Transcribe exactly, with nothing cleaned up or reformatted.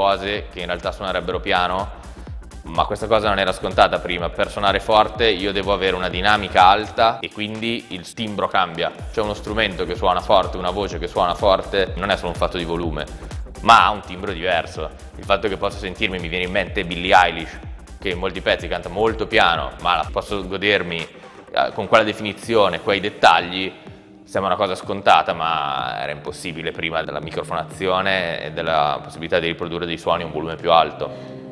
cose che in realtà suonerebbero piano, ma questa cosa non era scontata prima. Per suonare forte io devo avere una dinamica alta e quindi il timbro cambia. C'è uno strumento che suona forte, una voce che suona forte, non è solo un fatto di volume, ma ha un timbro diverso. Il fatto che posso sentirmi, mi viene in mente Billie Eilish, che in molti pezzi canta molto piano, ma la posso godermi eh, con quella definizione, quei dettagli. Sembra una cosa scontata, ma era impossibile prima della microfonazione e della possibilità di riprodurre dei suoni a un volume più alto.